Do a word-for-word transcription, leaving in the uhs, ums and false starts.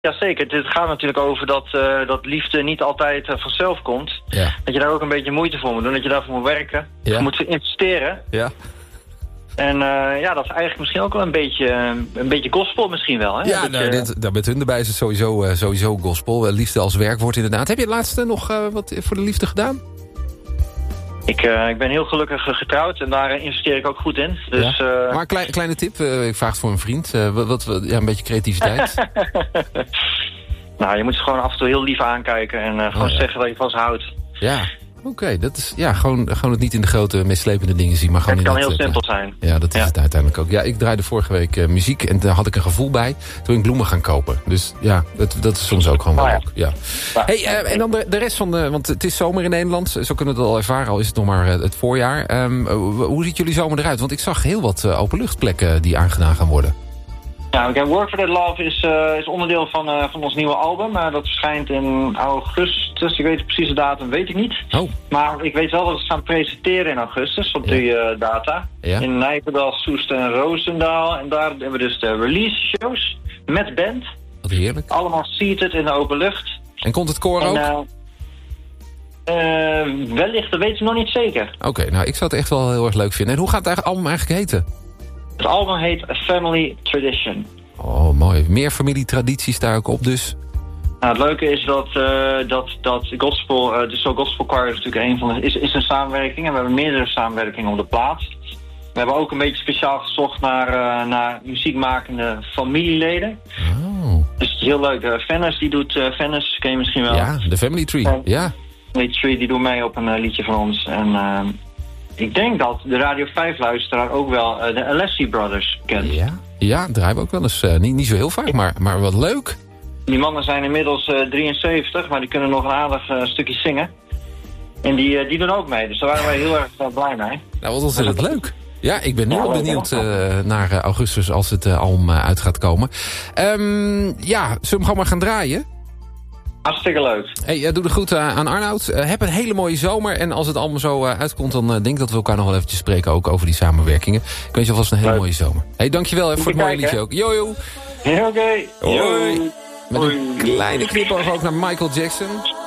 Ja, zeker. Het gaat natuurlijk over dat, uh, dat liefde niet altijd uh, vanzelf komt. Ja. Dat je daar ook een beetje moeite voor moet doen. Dat je daarvoor moet werken. Ja. Je moet investeren. Ja. En uh, ja, dat is eigenlijk misschien ook wel een beetje, een beetje gospel misschien wel. Hè? Ja, dat nou, je... dit, daar met hun erbij is het sowieso, uh, sowieso gospel. Uh, liefde als werkwoord inderdaad. Heb je het laatste nog uh, wat voor de liefde gedaan? Ik, uh, ik ben heel gelukkig getrouwd en daar investeer ik ook goed in. Dus, ja. uh... Maar een klein, kleine tip, uh, ik vraag het voor een vriend. Uh, wat, wat, ja, een beetje creativiteit. Nou, je moet ze gewoon af en toe heel lief aankijken en uh, gewoon oh, ja. zeggen dat je van ze houdt. Ja, oké. Okay, dat is ja, gewoon, gewoon het niet in de grote, meeslepende dingen zien. Maar gewoon het in kan het, heel uh, simpel zijn. Ja, dat is ja. het uiteindelijk ook. Ja, ik draaide vorige week uh, muziek en daar had ik een gevoel bij. Toen ben ik bloemen gaan kopen. Dus ja, dat, dat is soms ook gewoon wel oh, ja. leuk. Ja. Ja. Hey, uh, en dan de, de rest van de... Want het is zomer in Nederland. Zo kunnen we het al ervaren, al is het nog maar uh, het voorjaar. Um, uh, hoe ziet jullie zomer eruit? Want ik zag heel wat uh, openluchtplekken die aangedaan gaan worden. Ja, okay, Work for That Love is, uh, is onderdeel van, uh, van ons nieuwe album. Uh, dat verschijnt in augustus. Ik weet de precieze datum, weet ik niet. Oh. Maar ik weet wel dat we gaan presenteren in augustus op ja. die uh, data. Ja. In Nijpendal, Soest en Roosendaal. En daar hebben we dus de release shows met band. Wat heerlijk. Allemaal seated in de open lucht. En komt het koor en, ook? Uh, uh, wellicht, dat weten we nog niet zeker. Oké, okay, nou ik zou het echt wel heel erg leuk vinden. En hoe gaat het album eigenlijk heten? Het album heet A Family Tradition. Oh, mooi. Meer familietradities daar ook op dus. Nou, het leuke is dat, uh, dat, dat gospel, uh, de So Gospel Choir is natuurlijk een van de, is, is een samenwerking. En we hebben meerdere samenwerkingen op de plaat. We hebben ook een beetje speciaal gezocht naar, uh, naar muziekmakende familieleden. Oh. Dus het is heel leuk. Uh, Fennis, die doet, uh, Fennis, ken je misschien wel. Ja, de Family Tree, uh, ja. Family Tree, die doet mee op een uh, liedje van ons. En uh, ik denk dat de Radio vijf luisteraar ook wel uh, de Alessi Brothers kent. Ja, ja, draaien we ook wel eens. Uh, niet, niet zo heel vaak, maar, maar wat leuk. Die mannen zijn inmiddels uh, drieënzeventig, maar die kunnen nog een aardig uh, stukje zingen. En die, uh, die doen ook mee, dus daar waren wij heel erg uh, blij mee. Nou, wat ontzettend leuk. Ja, ik ben nu al benieuwd uh, naar uh, augustus als het uh, album uh, uit gaat komen. Um, ja, zullen we hem gewoon maar gaan draaien? Hartstikke leuk. Hey, uh, doe de groeten uh, aan Arnoud. Uh, heb een hele mooie zomer. En als het allemaal zo uh, uitkomt, dan uh, denk ik dat we elkaar nog wel eventjes spreken ook over die samenwerkingen. Ik wens je alvast een hele leuk. mooie zomer. Hey, dankjewel hè, voor het mooie liedje ook. Yo, yo. Ja, oké. Hoi. Met een kleine knipoog ook naar Michael Jackson.